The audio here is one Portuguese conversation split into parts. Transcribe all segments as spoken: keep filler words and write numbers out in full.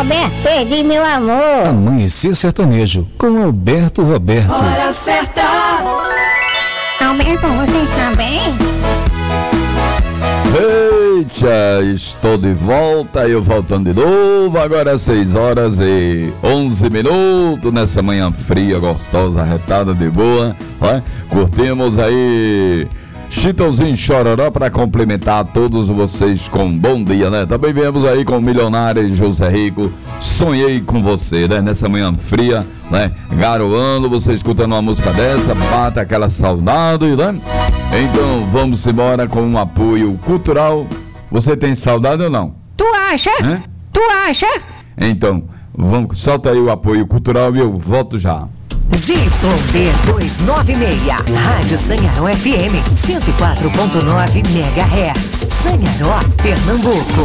Roberto, perdi meu amor. Amanhecer Sertanejo, com Alberto Roberto. Hora certa. Alberto, você está bem? Eita, estou de volta, eu voltando de novo, agora seis horas e onze minutos, nessa manhã fria, gostosa, retada de boa, ó, curtimos aí Chitãozinho Chororó para complementar todos vocês com um bom dia, né? Também viemos aí com o milionário José Rico, Sonhei com Você, né? Nessa manhã fria, né? Garoando, você escutando uma música dessa, bate aquela saudade, né? Então vamos embora com um apoio cultural. Você tem saudade ou não? Tu acha? Hã? Tu acha? Então, vamos, solta aí o apoio cultural e eu volto já. Z Y D duzentos e noventa e seis, Rádio Sanharó F M, cento e quatro ponto nove megahertz, Sanharó, Pernambuco.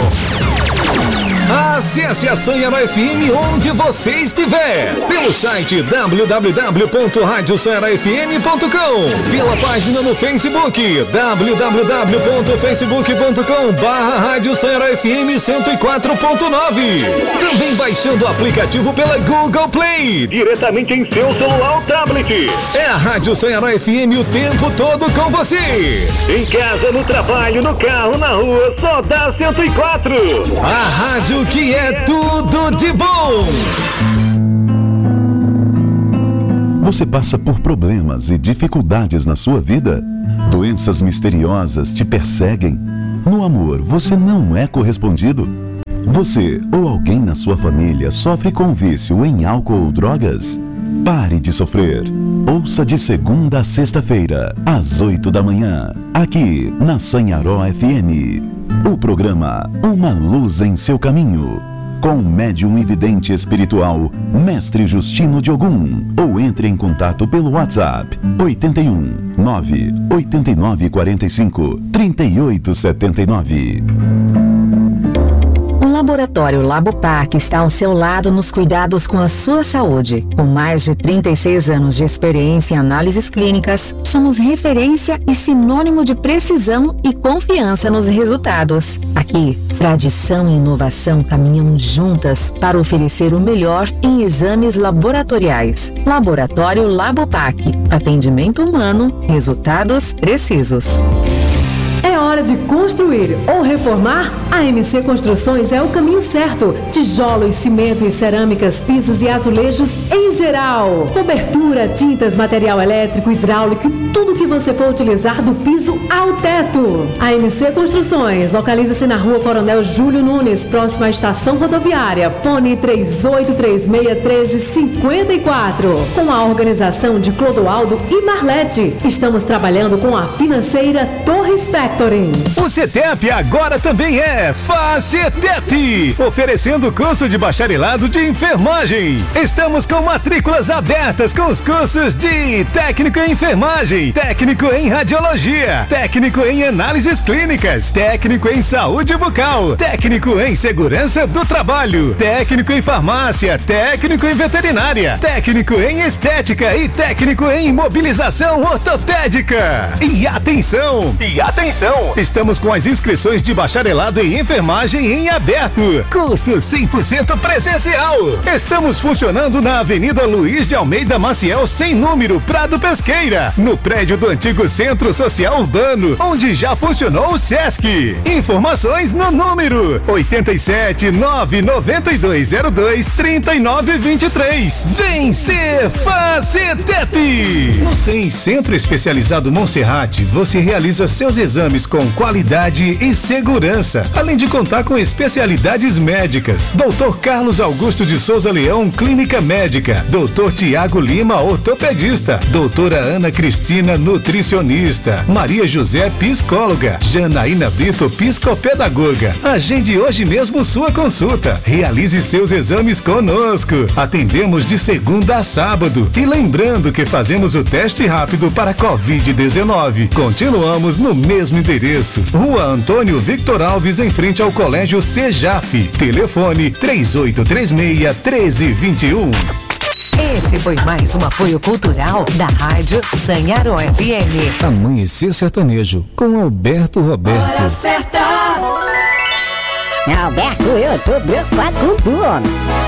Acesse a Sanharó F M onde você estiver, pelo site w w w ponto rádio sanharó f m ponto com, pela página no Facebook, w w w ponto facebook ponto com barra Rádio Sanharó F M cento e quatro ponto nove. Também baixando o aplicativo pela Google Play, diretamente em seu celular ou tablet. É a Rádio Sanharó F M o tempo todo com você. Em casa, no trabalho, no carro, na rua, só dá cento e quatro. A rádio que é tudo de bom. Você passa por problemas e dificuldades na sua vida? Doenças misteriosas te perseguem? No amor, você não é correspondido? Você ou alguém na sua família sofre com vício em álcool ou drogas? Pare de sofrer. Ouça de segunda a sexta-feira, às oito da manhã, aqui na Sanharó F M. O programa Uma Luz em Seu Caminho, com o médium e vidente espiritual Mestre Justino de Ogum. Ou entre em contato pelo WhatsApp oito um nove oito nove quatro cinco três oito sete nove. O Laboratório Labopac está ao seu lado nos cuidados com a sua saúde. Com mais de trinta e seis anos de experiência em análises clínicas, somos referência e sinônimo de precisão e confiança nos resultados. Aqui, tradição e inovação caminham juntas para oferecer o melhor em exames laboratoriais. Laboratório Labopac. Atendimento humano, resultados precisos. É hora de construir ou reformar? A M C Construções é o caminho certo. Tijolos, cimento e cerâmicas, pisos e azulejos em geral. Cobertura, tintas, material elétrico, hidráulico e tudo que você for utilizar do piso ao teto. A M C Construções localiza-se na rua Coronel Júlio Nunes, próximo à estação rodoviária. Fone três oito três seis um três cinco quatro. Com a organização de Clodoaldo e Marlete. Estamos trabalhando com a financeira Torres Factory. O CETEP agora também é FACETEP, oferecendo curso de bacharelado de enfermagem. Estamos com matrículas abertas com os cursos de técnico em enfermagem, técnico em radiologia, técnico em análises clínicas, técnico em saúde bucal, técnico em segurança do trabalho, técnico em farmácia, técnico em veterinária, técnico em estética e técnico em imobilização ortopédica. E atenção, e atenção, estamos com as inscrições de bacharelado em enfermagem em aberto. Curso cem por cento presencial. Estamos funcionando na Avenida Luiz de Almeida Maciel, sem número, Prado Pesqueira, no prédio do antigo Centro Social Urbano, onde já funcionou o Sesc. Informações no número oito sete nove nove dois zero dois três nove dois três. Vem ser FACETEP! No C E M Centro Especializado Monserrate, você realiza seus exames com qualidade e segurança, além de contar com especialidades médicas. doutor Carlos Augusto de Souza Leão, Clínica Médica. doutor Tiago Lima, ortopedista. doutora Ana Cristina, nutricionista. Maria José, psicóloga. Janaína Brito, psicopedagoga. Agende hoje mesmo sua consulta. Realize seus exames conosco. Atendemos de segunda a sábado. E lembrando que fazemos o teste rápido para covid dezenove. Continuamos no mesmo endereço, Rua Antônio Victor Alves, em frente ao Colégio Sejaf. Telefone três oito três seis um três dois um. Esse foi mais um apoio cultural da Rádio Sanharó F M. Amanhecer Sertanejo, com Alberto Roberto. Hora certa. Alberto, eu tô preocupado com tu, homem.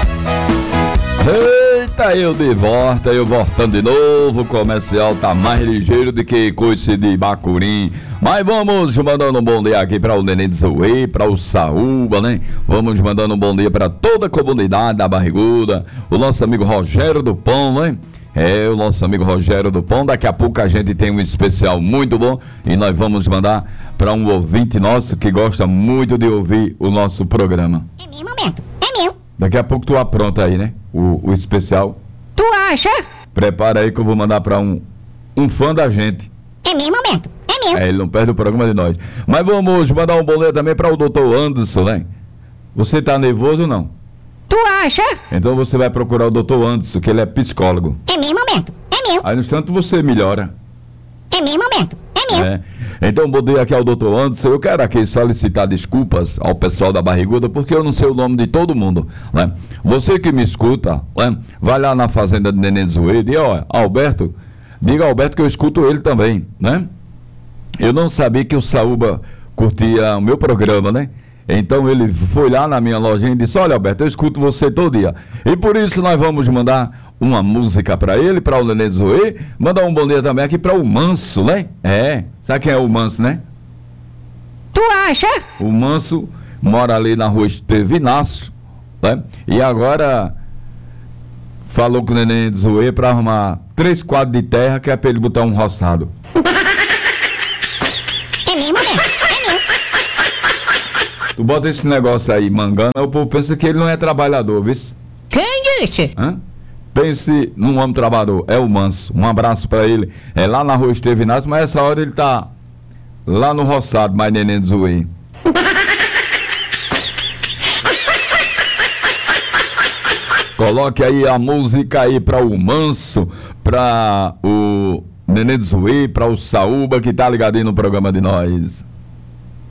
Eita, eu de volta, eu voltando de novo. O comercial tá mais ligeiro do que coice de bacurim. Mas vamos mandando um bom dia aqui para o Neném de Zoe, para o Saúba, né? Vamos mandando um bom dia para toda a comunidade da Barriguda. O nosso amigo Rogério do Pão, né? É, o nosso amigo Rogério do Pão. Daqui a pouco a gente tem um especial muito bom e nós vamos mandar para um ouvinte nosso que gosta muito de ouvir o nosso programa. É meu momento, é meu. Daqui a pouco tu apronta aí, né? O, o especial. Tu acha? Prepara aí que eu vou mandar para um, um fã da gente. É meu momento, é meu. É, ele não perde o programa de nós. Mas vamos mandar um boleto também para o doutor Anderson, né? Você tá nervoso ou não? Tu acha? Então você vai procurar o doutor Anderson, que ele é psicólogo. É meu momento, é meu. Aí no instante você melhora. É meu momento, é meu. É. Então, bom dia aqui ao doutor Anderson. Eu quero aqui solicitar desculpas ao pessoal da Barriguda, porque eu não sei o nome de todo mundo, né? Você que me escuta, né? Vai lá na fazenda de Neném Zoe e diga, ó, Alberto, diga ao Alberto que eu escuto ele também, né? Eu não sabia que o Saúba curtia o meu programa, né? Então ele foi lá na minha lojinha e disse, olha, Alberto, eu escuto você todo dia. E por isso nós vamos mandar uma música para ele, para o Neném Zoe, mandar um bom dia também aqui para o Manso, né? É, sabe quem é o Manso, né? Tu acha? O Manso mora ali na rua Estevinácio, né? E agora falou com o Neném Zoe para arrumar três quadros de terra que é para ele botar um roçado. É meu momento, é meu. Tu bota esse negócio aí, mangana, o povo pensa que ele não é trabalhador, viu? Quem disse? Hã? Pense num homem trabalhador, é o Manso. Um abraço pra ele. É lá na rua Estevinácio, mas essa hora ele tá lá no roçado, mais Neném de Zoe. Coloque aí a música aí pra o Manso, pra o Neném de Zoe, pra o Saúba, que tá ligadinho no programa de nós.